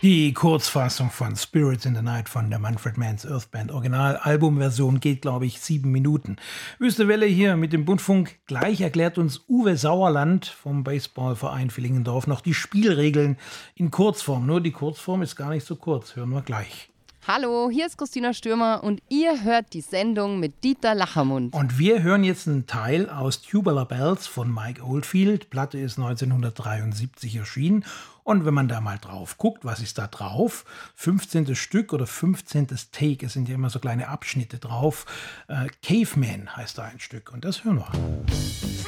Die Kurzfassung von Spirits in the Night von der Manfred Mann's Earth Band Original-Albumversion geht, glaube ich, 7 Minuten. Wüste Welle hier mit dem Bundfunk. Gleich erklärt uns Uwe Sauerland vom Baseballverein Villingendorf noch die Spielregeln in Kurzform. Nur die Kurzform ist gar nicht so kurz. Hören wir gleich. Hallo, hier ist Christina Stürmer und ihr hört die Sendung mit Dieter Lachermund. Und wir hören jetzt einen Teil aus Tubular Bells von Mike Oldfield. Platte ist 1973 erschienen. Und wenn man da mal drauf guckt, was ist da drauf? 15. Stück oder 15. Take, es sind ja immer so kleine Abschnitte drauf. Caveman heißt da ein Stück und das hören wir.